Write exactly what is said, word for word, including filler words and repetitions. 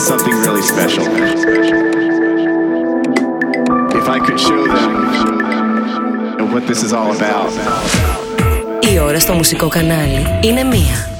something really special. If I could show them what this is all about. Η ώρα στο μουσικό κανάλι είναι μία.